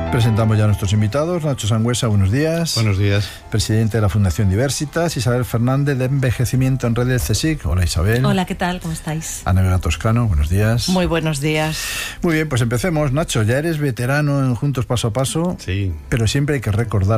Presentamos ya a nuestros invitados. Nacho Sangüesa, buenos días. Buenos días. Presidente de la Fundación Diversitas. Isabel Fernández, de Envejecimiento en Red del CSIC. Hola, Isabel. Hola, ¿qué tal? ¿Cómo estáis? Ana Vega Toscano, buenos días. Muy buenos días. Muy bien, pues empecemos. Nacho, ya eres veterano en Juntos Paso a Paso. Sí. Pero siempre hay que recordar